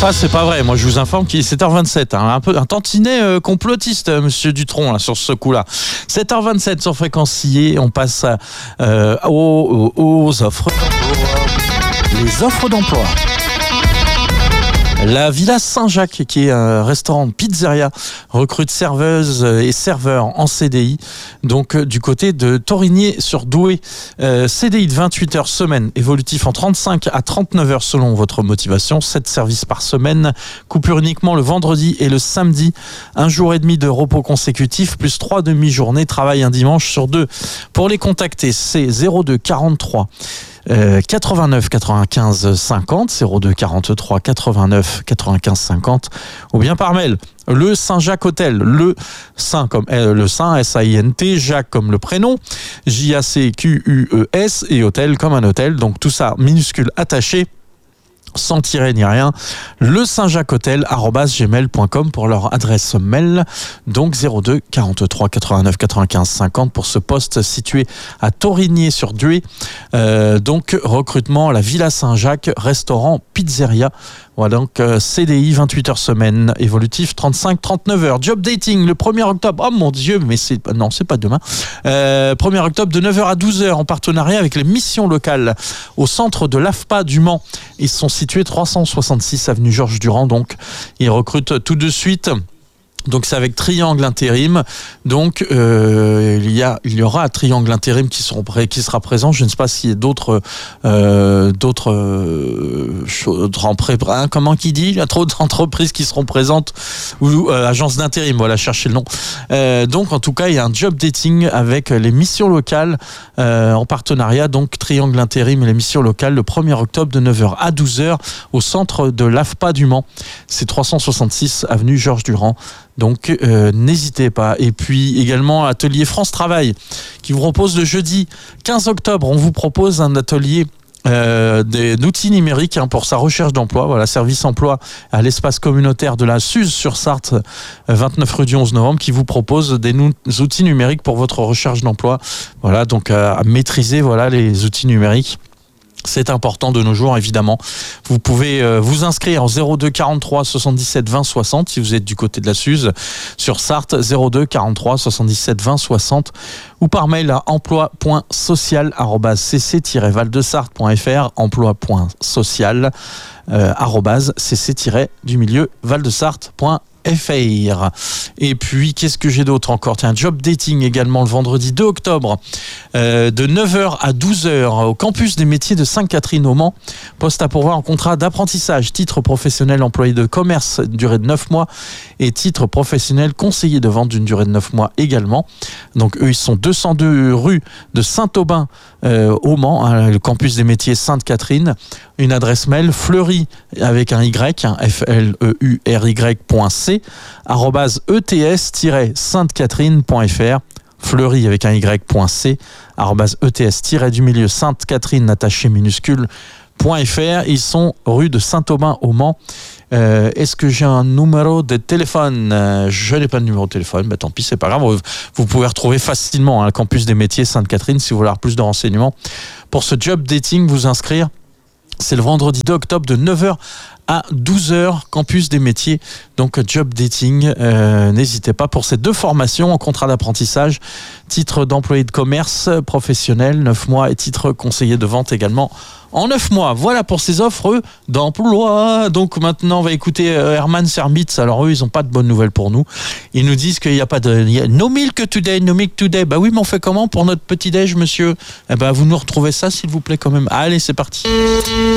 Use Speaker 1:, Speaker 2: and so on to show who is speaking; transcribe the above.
Speaker 1: Ça, c'est pas vrai. Moi, je vous informe qu'il est 7h27. Un peu un tantinet complotiste, monsieur Dutronc, là, sur ce coup-là. 7h27 sur Fréquence Sillé. On passe aux offres. Les offres d'emploi. La Villa Saint-Jacques, qui est un restaurant pizzeria, recrute serveuses et serveurs en CDI, donc du côté de Torigné-sur-Douai. CDI de 28 heures semaine, évolutif en 35 à 39 heures selon votre motivation, 7 services par semaine, coupure uniquement le vendredi et le samedi, un jour et demi de repos consécutif, plus 3 demi-journées, travail un dimanche sur 2. Pour les contacter, c'est 02 43 89 95 50 02 43 89 95 50 ou bien par mail le Saint-Jacques Hôtel, le Saint comme le Saint S-A-I-N-T, Jacques comme le prénom, J-A-C-Q-U-E-S et hôtel comme un hôtel, donc tout ça minuscule attaché, sans tirer ni rien, le saintjacqueshotel@gmail.com pour leur adresse mail, donc 02 43 89 95 50 pour ce poste situé à Torigné-sur-Douai, donc recrutement à la Villa Saint-Jacques, restaurant pizzeria. Voilà, donc CDI 28 heures semaine, évolutif 35-39 heures. Job dating le 1er octobre. Oh mon Dieu, mais c'est pas demain. 1er octobre de 9h à 12h en partenariat avec les missions locales au centre de l'AFPA du Mans. Ils sont situés 366 avenue Georges Durand, donc ils recrutent tout de suite. Donc c'est avec Triangle Intérim. Donc il y aura un Triangle Intérim qui sera présent. Je ne sais pas s'il y a d'autres comment qui dit, il y a trop d'entreprises qui seront présentes ou agences d'intérim. Voilà, cherchez le nom. Donc en tout cas il y a un job dating avec les missions locales en partenariat. Donc Triangle Intérim et les missions locales le 1er octobre de 9h à 12h au centre de l'AFPA du Mans. C'est 366 avenue Georges Durand. Donc n'hésitez pas. Et puis également atelier France Travail qui vous propose le jeudi 15 octobre. On vous propose un atelier d'outils numériques pour sa recherche d'emploi. Voilà, service emploi à l'espace communautaire de la Suze sur Sarthe, 29 rue du 11 novembre, qui vous propose des outils numériques pour votre recherche d'emploi. Voilà, donc à maîtriser les outils numériques. C'est important de nos jours, évidemment. Vous pouvez vous inscrire en 02 43 77 20 60 si vous êtes du côté de la Suze sur Sarthe, 02 43 77 20 60 ou par mail à emploi.social@cc-valdesarthe.fr, emploi.social@cc-valdesarthe.fr. Et puis, qu'est-ce que j'ai d'autre encore ? Tiens, job dating également le vendredi 2 octobre, de 9h à 12h au campus des métiers de Sainte-Catherine au Mans. Poste à pourvoir en contrat d'apprentissage, titre professionnel employé de commerce, durée de 9 mois et titre professionnel conseiller de vente d'une durée de 9 mois également. Donc eux, ils sont 202 rue de Saint-Aubin au Mans, le campus des métiers Sainte-Catherine. Une adresse mail fleury avec un Y, fleury.c @ets-sainte-catherine.fr, fleury avec un Y.c @ets- Sainte-Catherine attaché minuscule.fr. Ils sont rue de Saint-Aubin au Mans. Est-ce que j'ai un numéro de téléphone ? Je n'ai pas de numéro de téléphone, tant pis, c'est pas grave. Vous pouvez retrouver facilement le campus des métiers Sainte-Catherine si vous voulez avoir plus de renseignements. Pour ce job dating, vous inscrire, c'est le vendredi 2 octobre de 9h à 12h, campus des métiers, donc job dating. N'hésitez pas pour ces 2 formations en contrat d'apprentissage, titre d'employé de commerce professionnel 9 mois et titre conseiller de vente également en 9 mois. Voilà pour ces offres d'emploi. Donc maintenant on va écouter Herman Sermitz. Alors eux ils n'ont pas de bonnes nouvelles pour nous. Ils nous disent qu'il n'y a pas de no milk today, no milk today. Bah oui, mais on fait comment pour notre petit déj, monsieur ? Vous nous retrouvez ça s'il vous plaît quand même. Allez, c'est parti.